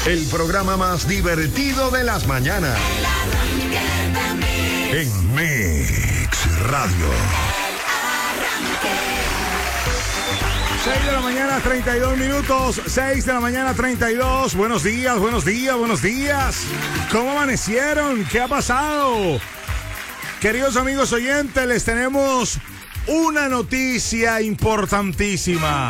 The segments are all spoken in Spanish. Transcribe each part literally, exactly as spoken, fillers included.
El programa más divertido de las mañanas. En Mix Radio. seis de la mañana, treinta y dos minutos. seis de la mañana, treinta y dos. Buenos días, buenos días, buenos días. ¿Cómo amanecieron? ¿Qué ha pasado? Queridos amigos oyentes, les tenemos una noticia importantísima.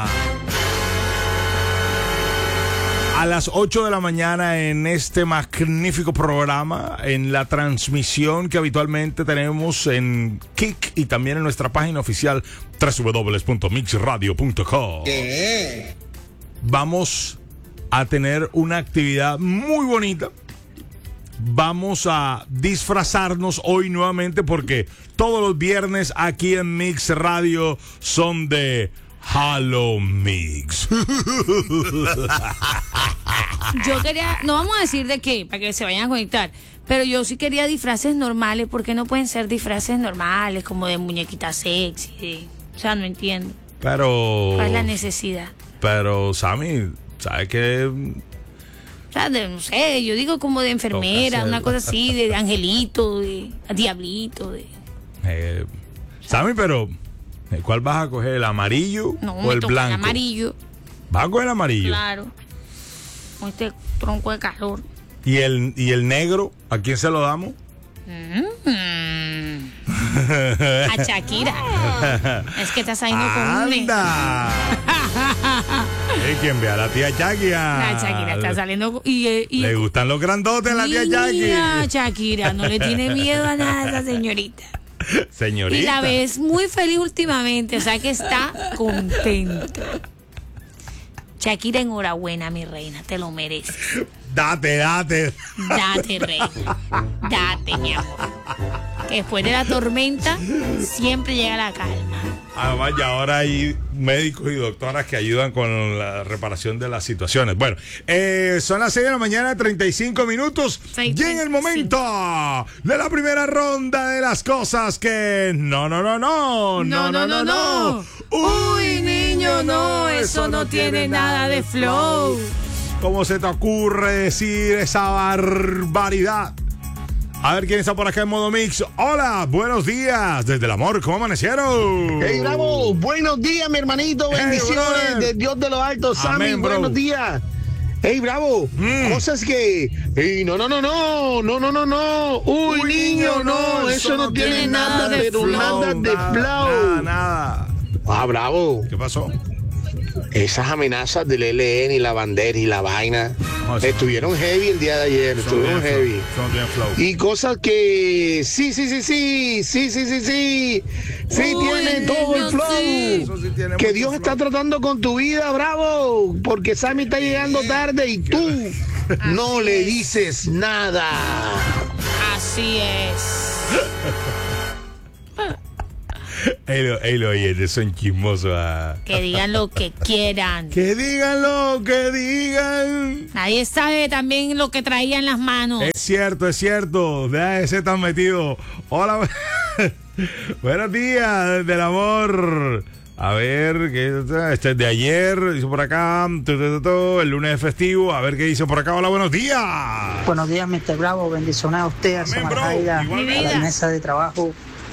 A las ocho de la mañana en este magnífico programa, en la transmisión que habitualmente tenemos en Kik y también en nuestra página oficial doble u doble u doble u punto mix radio punto com. ¿Qué? Vamos a tener una actividad muy bonita. Vamos a disfrazarnos hoy nuevamente porque todos los viernes aquí en Mix Radio son de Halo Mix. Yo quería, no vamos a decir de qué, para que se vayan a conectar, pero yo sí quería disfraces normales. ¿Por qué no pueden ser disfraces normales, como de muñequita sexy? De, o sea, no entiendo. Pero... ¿cuál es la necesidad? Pero, Sammy, ¿sabes qué? O sea, de, no sé, yo digo como de enfermera, una cosa así, de, de angelito, de diablito, de... Eh, Sammy, pero... ¿cuál vas a coger? ¿El amarillo no, o el blanco? El amarillo. ¿Vas a coger el amarillo? Claro. Con este tronco de calor. ¿Y el, y el negro? ¿A quién se lo damos? Mm. A Shakira. Es que estás saliendo con un... ¡Anda! ¿Eh? ¿Quién ve a la tía Shakira? La Shakira está saliendo... Y, y, ¿le gustan los grandotes a la tía Shakira? Shakira, no le tiene miedo a nada a esa señorita. Señorita. Y la ves muy feliz últimamente, o sea que está contenta. Shakira, enhorabuena, mi reina, te lo mereces. Date, date. Date, reina. Date, mi amor. Que después de la tormenta siempre llega la calma. Además, ya ahora hay médicos y doctoras que ayudan con la reparación de las situaciones. Bueno, eh, son las seis de la mañana, treinta y cinco minutos. seis, y en el momento de la primera ronda de las cosas que... No, no, no, no. No, no, no, no. Uy, niño, no. Eso no tiene nada de flow. ¿Cómo se te ocurre decir esa barbaridad? A ver quién está por acá en modo mix. Hola, buenos días. Desde el amor, ¿cómo amanecieron? Hey, Bravo, buenos días, mi hermanito. Bendiciones hey, de Dios de los altos. Sammy, amén, buenos días. Hey, Bravo, mm. cosas que... Hey, no, no, no, no, no, no, no, no. Uy, Uy niño, no, no, eso, eso no tiene, tiene nada, nada de pero flow, nada de nada, flow. Nada, nada. Ah, Bravo. ¿Qué pasó? Esas amenazas del L N y la bandera y la vaina no, estuvieron heavy el día de ayer, estuvieron heavy. Y cosas que sí, sí, sí, sí, sí, sí, sí, sí, sí tienen todo el flow. Sí. Sí que Dios flow. Está tratando con tu vida, Bravo, porque Sammy está llegando tarde y tú Así no es. Le dices nada. Así es. Ey, los oyentes son chismosos. Ah. Que digan lo que quieran. Que digan lo que digan. Nadie sabe también lo que traía en las manos. Es cierto, es cierto. Deja de ser tan metido. Hola. Buenos días, del amor. A ver, ¿qué este es de ayer? Dice por acá. El lunes es festivo. A ver qué dice por acá. Hola, buenos días. Buenos días, mister Bravo. Bendiciones a usted, a Samaraida, a la mesa de trabajo.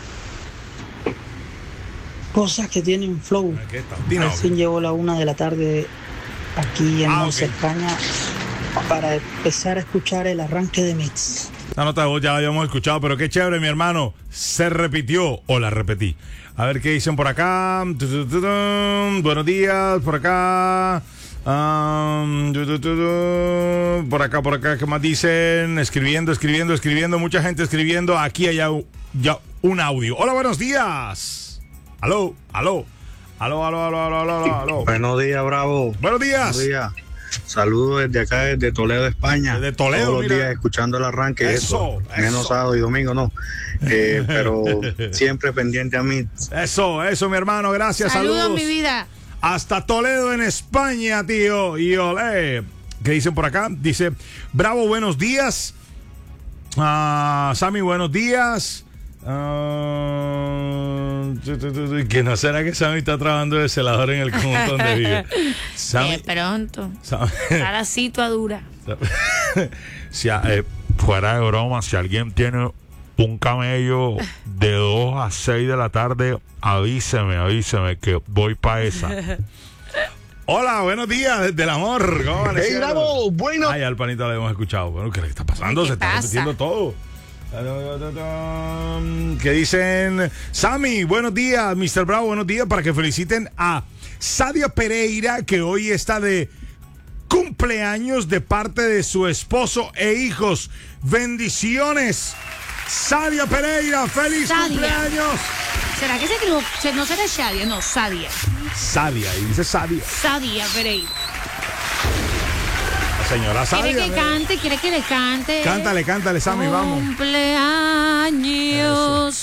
Cosas que tienen flow. Recién llegó la una de la tarde aquí en ah, Monse, okay. España, para empezar a escuchar el arranque de Mix. La nota de voz ya la habíamos escuchado, pero qué chévere, mi hermano. Se repitió o la repetí. A ver qué dicen por acá. Buenos días, por acá. Um, por acá, por acá, ¿qué más dicen? Escribiendo, escribiendo, escribiendo. Mucha gente escribiendo. Aquí hay ya un audio. Hola, buenos días. Aló, aló, aló, aló, aló, aló, aló, aló. Buenos días, Bravo. Buenos días. Buenos días. Saludos desde acá, desde Toledo, España. Desde Toledo, todos los mira. días escuchando el arranque. Eso, eso. Menos sábado y domingo, no. Eh, pero siempre pendiente a mí. Eso, eso, mi hermano, gracias. Saludos, saludos mi vida. Hasta Toledo, en España, tío. Y olé. ¿Qué dicen por acá? Dice, Bravo, buenos días. Uh, Sammy, buenos días. Uh, Que no será que Sammy está trabajando de celador en el conjunto donde vive. Sammy, De pronto. Sammy, Está la situa dura. si, eh, fuera de broma, si alguien tiene un camello de dos a seis de la tarde, avíseme, avíseme que voy para esa. Hola, buenos días desde el amor. ¿Cómo van? ¡Hey, Bravo! Bueno. Ay, al panito le hemos escuchado. Bueno, ¿qué le está pasando? ¿Qué Se está pasa? repitiendo todo. ¿Qué dicen? Sammy, buenos días. mister Bravo, buenos días. Para que feliciten a Sadia Pereira, que hoy está de cumpleaños de parte de su esposo e hijos. Bendiciones. Sadia Pereira, feliz Sadia. cumpleaños. ¿Será que se escribió? No será Shadia, no, Sadia. Sadia, y dice Sadia. Sadia Pereira. La señora Sadia. ¿Quiere que ¿eh? cante? ¿Quiere que le cante? Cántale, cántale, Sammy, vamos. Cumpleaños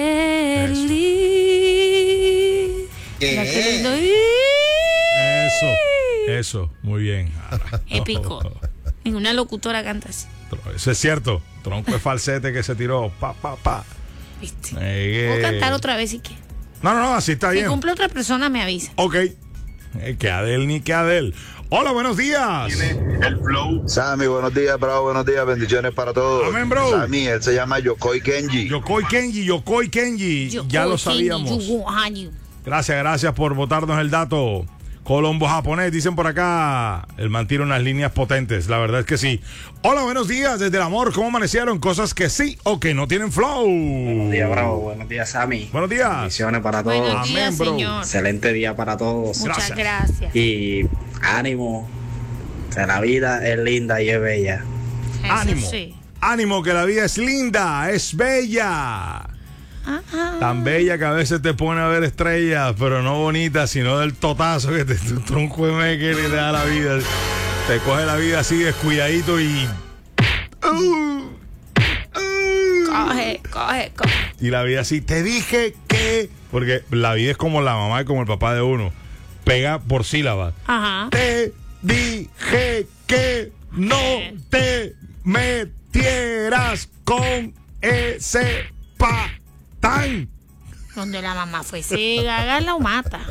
feliz. Mira qué lindo. Eso, eso, muy bien. Épico. Ninguna locutora canta así. Eso es cierto. Tronco de falsete que se tiró. Pa, pa, pa. ¿Viste? Eh, Puedo cantar otra vez si quieres. No, no, no, así está Si bien. cumple otra persona, me avisa. Ok. Eh, que Adel ni que Adel. Hola, buenos días. El flow. Sammy, buenos días, Bravo, buenos días, bendiciones para todos. Amén, bro. Sammy, él se llama Yokoi Kenji. Yokoi Kenji, Yokoi Kenji. Yo- ya lo oh, Kenny, sabíamos. you want you. Gracias, gracias por botarnos el dato. Colombo japonés, dicen por acá. El man tira unas líneas potentes, la verdad es que sí. Hola, buenos días, desde el amor, ¿cómo amanecieron? Cosas que sí o que no tienen flow. Buenos días, Bravo. Buenos días, Sammy. Buenos días. Bendiciones para todos. Buenos días, Amén, bro. señor. Excelente día para todos. Muchas Gracias. gracias. Y ánimo. Que la vida es linda y es bella. Eso Ánimo. sí. Ánimo, que la vida es linda, es bella. Ajá. Tan bella que a veces te pone a ver estrellas, pero no bonitas, sino del totazo que te tu tronco de meque le da la vida. Te coge la vida así descuidadito y. Uh, uh, Coge, coge, coge. y la vida así. Te dije que. Porque la vida es como la mamá y como el papá de uno. Pega por sílabas. Ajá. Te dije que no te metieras con ese patán. Donde la mamá fue ciega, hágala o mata.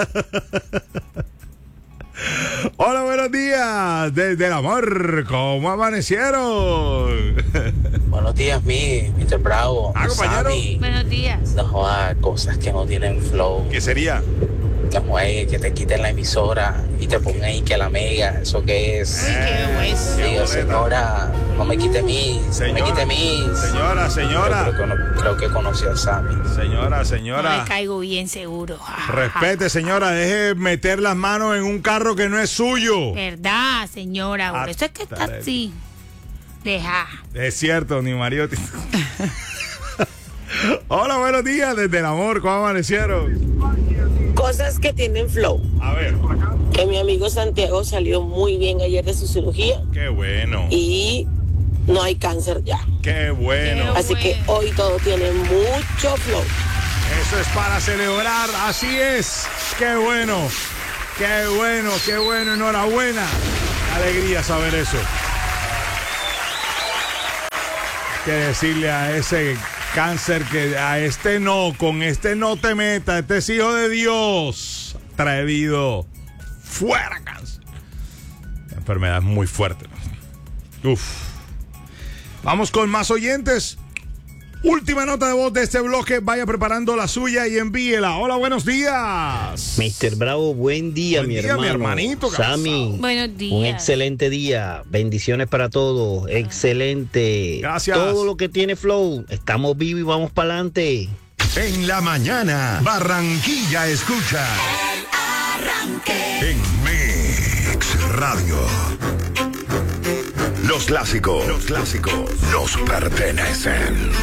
Hola, buenos días. Desde el amor, ¿cómo amanecieron? Buenos días, mi mister Bravo. Ah, compañero. Sammy. Buenos días. No jodas, cosas que no tienen flow. ¿Qué sería? Que juegue, que te quiten la emisora y te pongan ahí que la mega. ¿Eso qué es? Uy, qué hueso. Digo, señora, no me quite mí. No me Señora, quite mí. señora, señora. Creo, creo que- creo que conocí a Sammy. Señora, No señora. le caigo bien seguro. Respete, señora. Deje meter las manos en un carro que no es suyo. ¿Verdad, señora? Por Ah, eso es que está dale. así. Deja. Es cierto, ni marido. te- Hola, buenos días. Desde el amor, ¿cómo amanecieron? Cosas que tienen flow. A ver. Que mi amigo Santiago salió muy bien ayer de su cirugía Qué bueno. y no hay cáncer ya. Qué bueno. Qué Así que hoy todo tiene mucho flow. Eso es para celebrar, así es. Qué bueno, qué bueno, qué bueno, enhorabuena. Qué alegría saber eso. Que decirle a ese cáncer que a este no, con este no te metas, este es hijo de Dios. Atrevido. Fuera cáncer. La enfermedad es muy fuerte. Uf. Vamos con más oyentes. Última nota de voz de este bloque. Vaya preparando la suya y envíela. Hola, buenos días. mister Bravo, buen día, Buen mi día, hermano. mi hermanito, ¿qué ha Sammy, Buenos días. un excelente día. Bendiciones para todos. Excelente. Gracias. Todo lo que tiene flow. Estamos vivos y vamos para adelante. En la mañana, Barranquilla escucha. En Mix Radio. Los clásicos, los clásicos nos pertenecen.